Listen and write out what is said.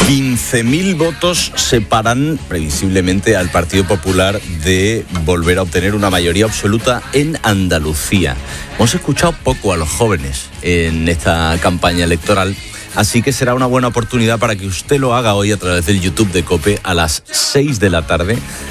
15.000 votos separan previsiblemente al Partido Popular de volver a obtener una mayoría absoluta en Andalucía. Hemos escuchado poco a los jóvenes en esta campaña electoral, así que será una buena oportunidad para que usted lo haga hoy a través del YouTube de COPE a las 6 de la tarde.